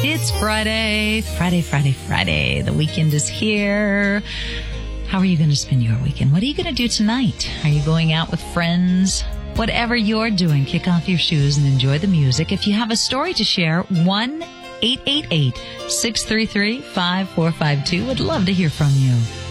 It's Friday. Friday. The weekend is here. How are you going to spend your weekend? What are you going to do tonight? Are you going out with friends? Whatever you're doing, kick off your shoes and enjoy the music. If you have a story to share, 1-888-633-5452. Would love to hear from you.